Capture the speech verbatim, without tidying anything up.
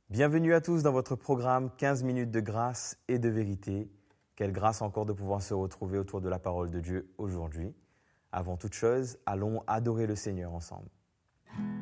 Bienvenue à tous dans votre programme quinze minutes de grâce et de vérité. Quelle grâce encore de pouvoir se retrouver autour de la parole de Dieu aujourd'hui. Avant toute chose, allons adorer le Seigneur ensemble.